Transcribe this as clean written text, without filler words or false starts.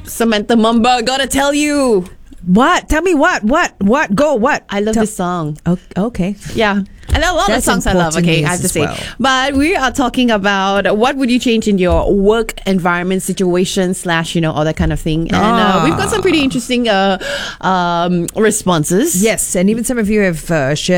Samantha Mumba, gotta tell you. What? Tell me what? Go, what? I love this song. Okay. Yeah. And a lot of songs I love, okay, I have to say. Well. But we are talking about what would you change in your work environment, situation, / all that kind of thing. And we've got some pretty interesting responses. Yes, and even some of you have shared